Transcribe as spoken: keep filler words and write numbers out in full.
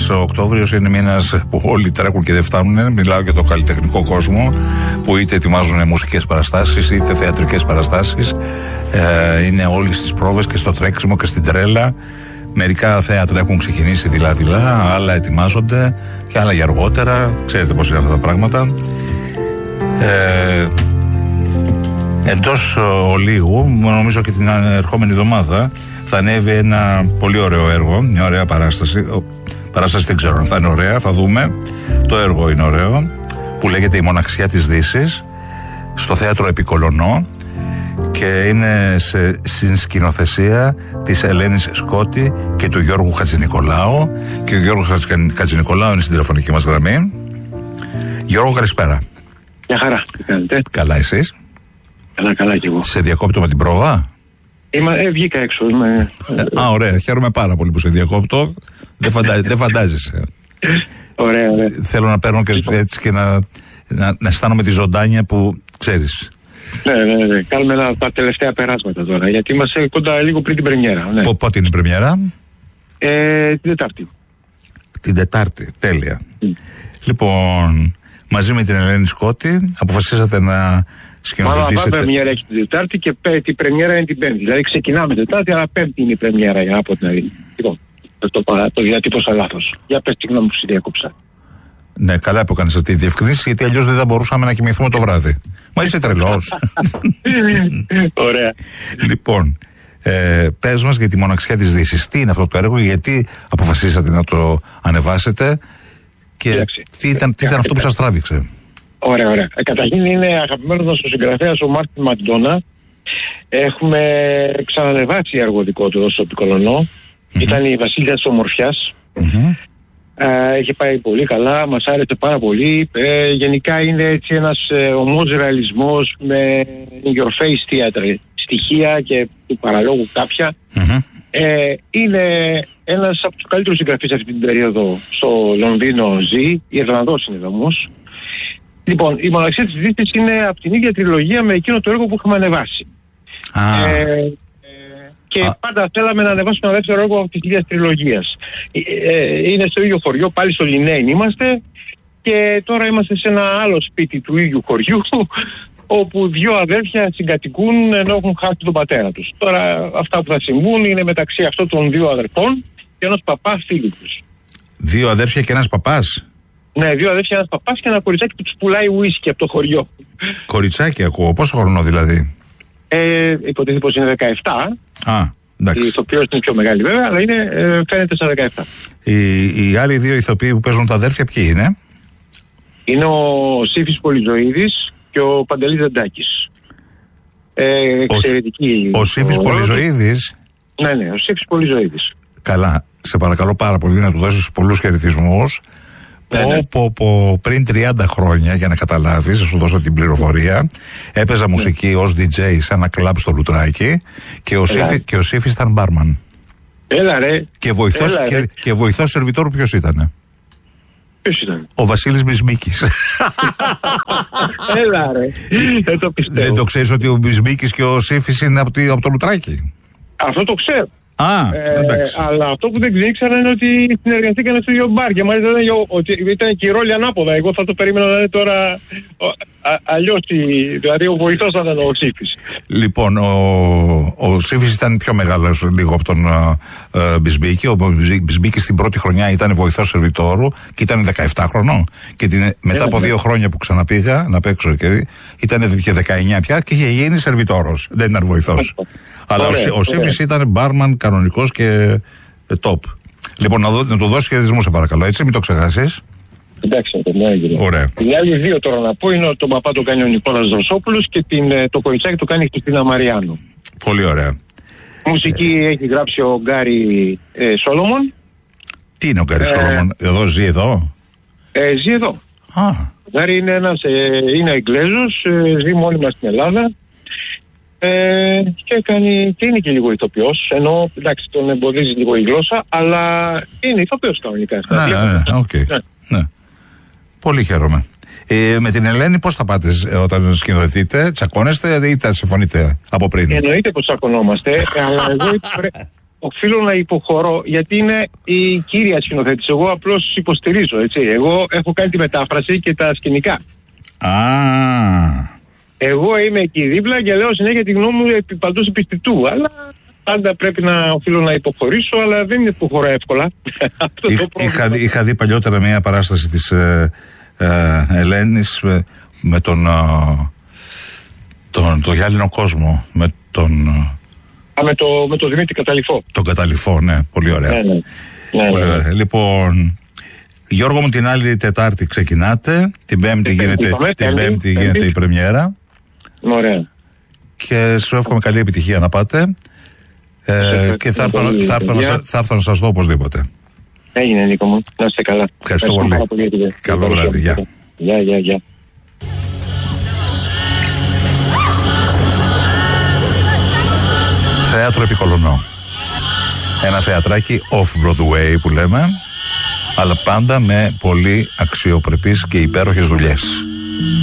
μήνας Οκτώβριος είναι μήνας που όλοι τρέχουν και δεν φτάνουν. Μιλάω για το καλλιτεχνικό κόσμο που είτε ετοιμάζουν μουσικές παραστάσεις είτε θεατρικές παραστάσεις. Ε, είναι όλοι στις πρόβες και στο τρέξιμο και στην τρέλα. Μερικά θέατρα έχουν ξεκινήσει δειλά-δειλά, άλλα ετοιμάζονται και άλλα για αργότερα. Ξέρετε πώς είναι αυτά τα πράγματα. Ε, εντός ολίγου, νομίζω και την ερχόμενη εβδομάδα, θα ανέβει ένα πολύ ωραίο έργο, μια ωραία παράσταση. Παράσταση δεν ξέρω αν θα είναι ωραία, θα δούμε. Το έργο είναι ωραίο, που λέγεται «Η μοναξιά της Δύσης», στο θέατρο Επικολωνό, και είναι σε συνσκηνοθεσία της Ελένης Σκότη και του Γιώργου Χατζηνικολάου. Και ο Γιώργος Χατζηνικολάου είναι στην τηλεφωνική μας γραμμή. Γιώργο, καλησπέρα. Μια χαρά, τι κάνετε? Καλά, εσείς? Καλά, καλά κι εγώ. Σε διακόπτω με την πρόβα? Είμαι, ε, βγήκα έξω. Είμαι... Α, ωραία, χαίρομαι πάρα πολύ που σε διακόπτω. Δεν, φαντα... δεν φαντάζεσαι. Ωραία, ωραία. Θέλω να παίρνω και έτσι και να, να, να αισθάνομαι τη ζωντάνια που ξέρεις. Ναι, ναι, ναι. Κάνουμε ένα, τα τελευταία περάσματα τώρα, γιατί είμαστε κοντά λίγο πριν την πρεμιέρα. Ναι. Πότε είναι η πρεμιέρα? Ε, την Τετάρτη. Την Τετάρτη, τέλεια. Mm. Λοιπόν, μαζί με την Ελένη Σκότη αποφασίσατε να σκηνοθετήσετε. Μάλλον η πρεμιέρα έχει την Τετάρτη και την πρεμιέρα είναι την Πέμπτη. Δηλαδή ξεκινάμε Τετάρτη, αλλά Πέμπτη είναι η πρεμιέρα, για από την αρχή. Λοιπόν, το, το, το διατύπωσα λάθος. Για πες τη γνώμη που σου διακόψα. Ναι, καλά που έκανες αυτή τη διευκρίνηση, γιατί αλλιώς δεν θα μπορούσαμε να κοιμηθούμε το βράδυ. Μα είσαι τρελός. Ωραία. Λοιπόν, ε, πες μας για τη μοναξιά της Δύσης. Τι είναι αυτό το έργο, γιατί αποφασίσατε να το ανεβάσετε και Κοιτάξε. τι ήταν, τι ήταν αυτό που σας τράβηξε? Ωραία, ωραία. Ε, καταρχήν είναι αγαπημένος μας ο συγγραφέας ο Μάρτιν Μαντόνα. Έχουμε ξανανεβάσει έργο δικό του στο Επικολωνό. Mm-hmm. Ήταν η Βασίλεια της Ομορφιάς. Mm-hmm. Ε, είχε πάει πολύ καλά, μας άρεσε πάρα πολύ. Ε, γενικά είναι έτσι ένας ε, ομός ρεαλισμός με your face theater, στοιχεία και του παραλόγου κάποια. Mm-hmm. Ε, είναι ένας από τους καλύτερους συγγραφείς αυτή την περίοδο στο Λονδίνο ζει, Ιρλανδός είναι όμως. Λοιπόν, η μοναξιά της Δύσης είναι από την ίδια τριλογία με εκείνο το έργο που είχαμε ανεβάσει. Ah. Ε, Και ah. πάντα θέλαμε να ανεβάσουμε ένα δεύτερο έργο από τη ίδια τριλογία. Ε, είναι στο ίδιο χωριό, πάλι στο Λινέιν είμαστε. Και τώρα είμαστε σε ένα άλλο σπίτι του ίδιου χωριού, όπου δύο αδέρφια συγκατοικούν ενώ έχουν χάσει τον πατέρα τους. Τώρα αυτά που θα συμβούν είναι μεταξύ αυτών των δύο αδερφών και ενός παπά φίλου τους. Δύο αδέρφια και ένας παπάς? Ναι, δύο αδέρφια και ένας παπάς και ένα κοριτσάκι που τους πουλάει ουίσκι από το χωριό. Κοριτσάκι ακούω, πόσο χρόνο δηλαδή? Ε, υποτίθεται πως είναι δεκαεπτά. Α, εντάξει. Η ηθοποιός είναι πιο μεγάλη βέβαια, αλλά είναι, ε, φαίνεται στα δεκαεπτά. Οι, οι άλλοι δύο ηθοποιοί που παίζουν τα αδέρφια ποιοι είναι? Είναι ο Σύφης Πολυζωίδης και ο Παντελής Δεντάκης. Ε, εξαιρετική. Ο, ο Σύφης Πολυζωίδης? Ναι, ναι, ο Σύφης Πολυζωίδης. Καλά, σε παρακαλώ πάρα πολύ να του δώσεις πολλούς χαιρετισμούς. Ναι, ναι. Πω, πω, πριν τριάντα χρόνια, για να καταλάβεις, θα σου δώσω την πληροφορία, έπαιζα ναι. μουσική ως ντι τζέι σε ένα κλαμπ στο Λουτράκι και ο, Σύφη, και ο Σύφης ήταν μπάρμαν. Έλα ρε. Και βοηθός, Έλα, και, και βοηθός σερβιτόρου ποιος ήτανε? Ποιος ήταν? Ο Βασίλης Μπισμίκης. Έλα ρε. Δεν το πιστεύω. Δεν το ξέρεις ότι ο Μπισμίκης και ο Σύφης είναι από, τη, από το Λουτράκι? Αυτό το ξέρω. Α, ε, αλλά αυτό που δεν ήξερα είναι ότι συνεργαστήκανε στο ίδιο μπαρ και μάλιστα ήταν, ότι ήταν και η ρόλη ανάποδα. Εγώ θα το περίμενα να είναι τώρα αλλιώς, δηλαδή ο βοηθός θα ήταν ο Σύφης. Λοιπόν, ο, ο Σύφης ήταν πιο μεγάλος λίγο από τον uh, Μπισμπίκη. Ο Μπισμπίκη στην πρώτη χρονιά ήταν βοηθός σερβιτόρου και ήταν δεκαεπτά χρονών. Και την, μετά από δύο χρόνια που ξαναπήγα να παίξω και ήταν και δεκαεννιά πια και είχε γίνει σερβιτόρος. Δεν ήταν βοηθός. Αλλά ωραία, ο, ο Σύφης ήταν μπάρμαν κανονικός και ε, top. Λοιπόν, να, δω, να του δώσει χαιρετισμού σε παρακαλώ, έτσι, μην το ξεχάσεις. Εντάξει, ναι, έγινε. Ωραία. Οι άλλοι δύο τώρα να πω είναι ότι τον παπά το κάνει ο Νικόλας Δροσόπουλος και την, το κοριτσάκι το κάνει η Χριστίνα Μαριάνου. Πολύ ωραία. Μουσική ε, έχει γράψει ο Γκάρι ε, Σόλομον. Τι είναι ο Γκάρι ε, Σόλομον, εδώ ζει εδώ? Ε, ζει εδώ. Α. Ο Γκάρι είναι ένας, ε, είναι Εγγλέζος, ε, ζει μόνιμα στην Ελλάδα. Ε, και, κάνει, και είναι και λίγο ηθοποιός, ενώ εντάξει τον εμποδίζει λίγο η γλώσσα, αλλά είναι ηθοποιός κανονικά. Ναι, ναι, okay. ναι. ναι. Πολύ χαίρομαι. Ε, με την Ελένη πώς θα πάτε όταν σκηνοθετείτε, τσακώνεστε ή τα συμφωνείτε από πριν? Εννοείται πως τσακωνόμαστε, αλλά εγώ πρέ... οφείλω να υποχωρώ, γιατί είναι η κύρια σκηνοθέτης. Εγώ απλώς υποστηρίζω, έτσι. Εγώ έχω κάνει τη μετάφραση και τα σκηνικά. Α. Εγώ είμαι εκεί δίπλα και λέω συνέχεια τη γνώμη μου επί παντός επιστητού. Αλλά πάντα πρέπει να οφείλω να υποχωρήσω, αλλά δεν είναι υποχωρώ εύκολα. Αυτό Εί, το είχα, δει, είχα δει παλιότερα μια παράσταση της ε, ε, Ελένης με, με τον, ε, τον, τον γυάλινο κόσμο, με τον... Α, με, το, με το Δημήτρη Καταληφό. Τον Καταληφό, ναι, πολύ ωραία. Ναι, ναι. Ναι, πολύ ναι. ωραία. Λοιπόν, Γιώργο μου, την άλλη Τετάρτη ξεκινάτε, την Πέμπτη γίνεται, είπαμε, την πέμπτη, πέμπτη πέμπτη. γίνεται η πρεμιέρα. Ωραία. Και σου εύχομαι καλή επιτυχία να πάτε. Ε, και θα έρθω, πολύ, θα, έρθω να, σα- θα έρθω να σας δω οπωσδήποτε. Έγινε, Νίκο μου. Να είστε καλά. Ευχαριστώ πολύ. πάρα πολύ. για την- Καλό για την βράδυ, παρουσία. Γεια, γεια, γεια. Θέατρο Επικολονό. Ένα θεατράκι off-Broadway που λέμε, αλλά πάντα με πολύ αξιοπρεπείς και υπέροχες δουλειές.